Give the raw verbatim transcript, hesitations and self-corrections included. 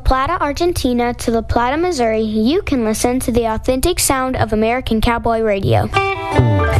Plata, Argentina to La Plata, Missouri, you can listen to the authentic sound of American Cowboy Radio.